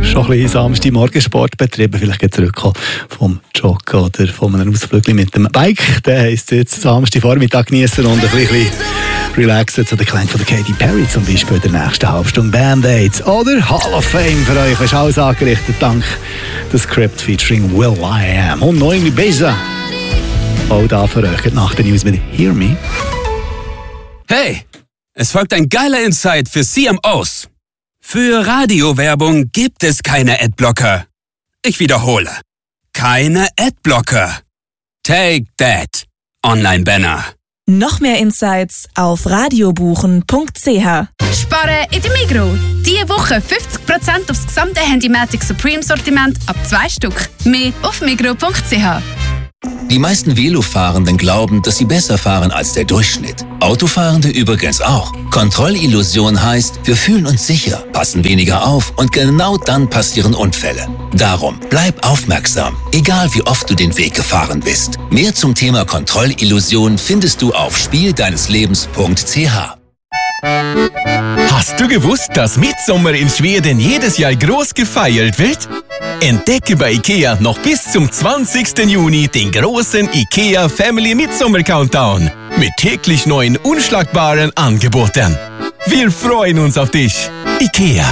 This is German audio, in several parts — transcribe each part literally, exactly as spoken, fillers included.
schon ein bisschen Samstag Morgensport betrieben, vielleicht zurückkommen vom Joggen oder von einem Ausflug mit dem Bike. Der heisst jetzt Samstag Vormittag genießen und ein bisschen relaxen zu den Klängen von der Katy Perry zum Beispiel in der nächsten Halbstunde. Band-Aids oder Hall of Fame für euch ist alles angerichtet dank der Script featuring Will I Am und Noemi Beza. Auch da für euch nach der News mit Hear Me. Hey, es folgt ein geiler Insight für C M Os. Für Radiowerbung gibt es keine Adblocker. Ich wiederhole. Keine Adblocker. Take that. Online-Banner. Noch mehr Insights auf radiobuchen punkt c h. Sparen in der Migros. Diese Woche fünfzig Prozent aufs gesamte Handymatic Supreme Sortiment ab zwei Stück. Mehr auf migros punkt c h. Die meisten Velofahrenden glauben, dass sie besser fahren als der Durchschnitt. Autofahrende übrigens auch. Kontrollillusion heißt, wir fühlen uns sicher, passen weniger auf und genau dann passieren Unfälle. Darum, bleib aufmerksam, egal wie oft du den Weg gefahren bist. Mehr zum Thema Kontrollillusion findest du auf spieldeineslebens punkt c h. Hast du gewusst, dass Mitsommer in Schweden jedes Jahr groß gefeiert wird? Entdecke bei IKEA noch bis zum zwanzigsten Juni den großen IKEA Family Midsommer Countdown mit täglich neuen unschlagbaren Angeboten. Wir freuen uns auf dich. IKEA.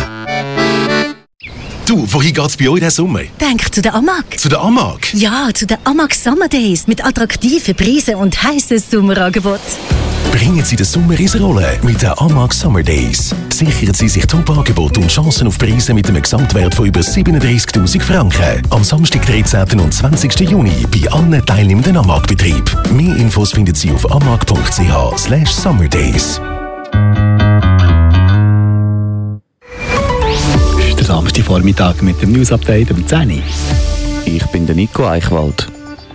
Du, wohin geht's bei euch diesen Sommer? Denk zu der Amag. Zu der Amag? Ja, zu der Amag Summer Days mit attraktiven Preisen und heissen Sommerangebot. Bringen Sie den Sommer ins Rollen mit den Amag Summer Days. Sichern Sie sich Top-Angebote und Chancen auf Preise mit einem Gesamtwert von über siebenunddreißigtausend Franken. Am Samstag, dreizehnten und zwanzigsten Juni bei allen teilnehmenden Amag-Betrieben. Mehr Infos finden Sie auf amag punkt c h slash summerdays. Das ist der Samstagvormittag mit dem News-Update um zehn Uhr. Ich bin der Nico Eichwald.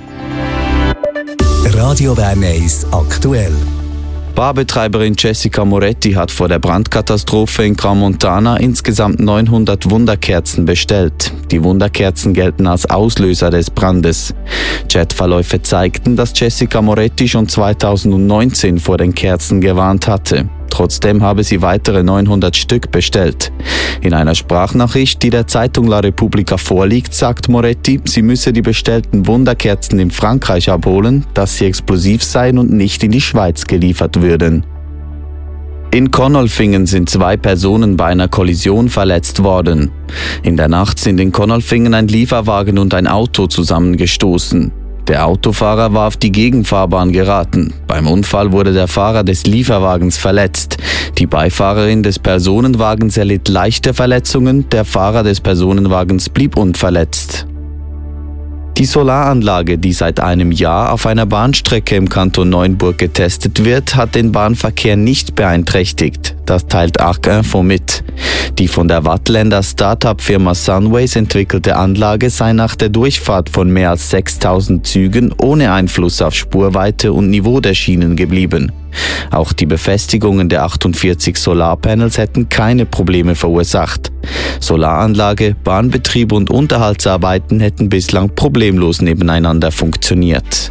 Radio Bern eins aktuell. Barbetreiberin Jessica Moretti hat vor der Brandkatastrophe in Crans-Montana insgesamt neunhundert Wunderkerzen bestellt. Die Wunderkerzen gelten als Auslöser des Brandes. Chatverläufe zeigten, dass Jessica Moretti schon zweitausendneunzehn vor den Kerzen gewarnt hatte. Trotzdem habe sie weitere neunhundert Stück bestellt. In einer Sprachnachricht, die der Zeitung La Repubblica vorliegt, sagt Moretti, sie müsse die bestellten Wunderkerzen in Frankreich abholen, dass sie explosiv seien und nicht in die Schweiz geliefert würden. In Konolfingen sind zwei Personen bei einer Kollision verletzt worden. In der Nacht sind in Konolfingen ein Lieferwagen und ein Auto zusammengestoßen. Der Autofahrer war auf die Gegenfahrbahn geraten. Beim Unfall wurde der Fahrer des Lieferwagens verletzt. Die Beifahrerin des Personenwagens erlitt leichte Verletzungen, der Fahrer des Personenwagens blieb unverletzt. Die Solaranlage, die seit einem Jahr auf einer Bahnstrecke im Kanton Neuenburg getestet wird, hat den Bahnverkehr nicht beeinträchtigt. Das teilt Arc Info mit. Die von der Wattländer Start-up-Firma Sunways entwickelte Anlage sei nach der Durchfahrt von mehr als sechstausend Zügen ohne Einfluss auf Spurweite und Niveau der Schienen geblieben. Auch die Befestigungen der achtundvierzig Solarpanels hätten keine Probleme verursacht. Solaranlage, Bahnbetrieb und Unterhaltsarbeiten hätten bislang problemlos nebeneinander funktioniert.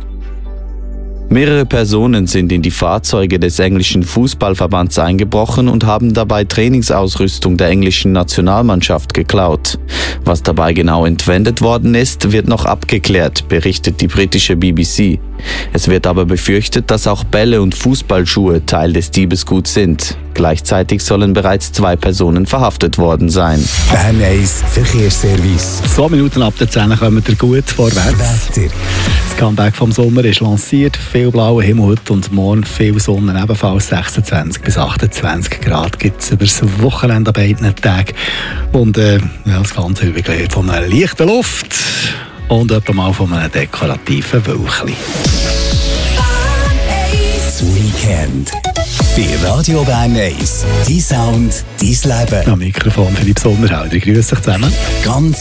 Mehrere Personen sind in die Fahrzeuge des englischen Fußballverbands eingebrochen und haben dabei Trainingsausrüstung der englischen Nationalmannschaft geklaut. Was dabei genau entwendet worden ist, wird noch abgeklärt, berichtet die britische B B C. Es wird aber befürchtet, dass auch Bälle und Fußballschuhe Teil des Diebesguts sind. Gleichzeitig sollen bereits zwei Personen verhaftet worden sein. Bern eins Verkehrsservice. Zwei Minuten ab der zehn kommen wir gut vorwärts. Wetter. Das Comeback vom Sommer ist lanciert. Viel blauer Himmel heute und morgen viel Sonne, ebenfalls sechsundzwanzig bis achtundzwanzig Grad gibt es über das Wochenende an beiden Tagen. Und äh, ja, das Ganze übergleitet von einer leichten Luft und etwa mal von einem dekorativen Wölkchen. Das Weekend. Bei Radio Bern eins. Dein Sound, dein Leben. Am Mikrofon Philipp Sommerhalder. Grüß dich zusammen. Ganz